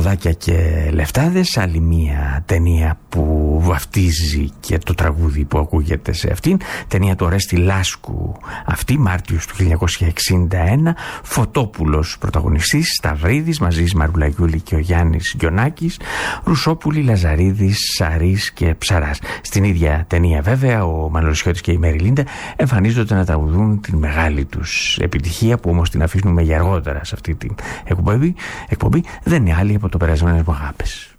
Καβαλάκια και Λεφτάδες, άλλη μία ταινία που βαφτίζει και το τραγούδι που ακούγεται σε αυτήν, ταινία του Ορέστη Λάσκου, αυτή Μάρτιος του 1961, Φωτόπουλος πρωταγωνιστής, Σταυρίδης μαζί Μαρουλαγιούλη και ο Γιάννης Γιονάκης, Ρουσόπουλη, Λαζαρίδης, Σαρής και Ψαράς. Στην ίδια ταινία βέβαια ο Μανολισιώτης και η Μέρι Λίντα εμφανίζονται να τραγουδούν την μεγάλη τους επιτυχία, που όμως την αφήνουμε για αργότερα σε αυτή την εκπομπή, δεν είναι άλλη από το Περασμένες μου αγάπες.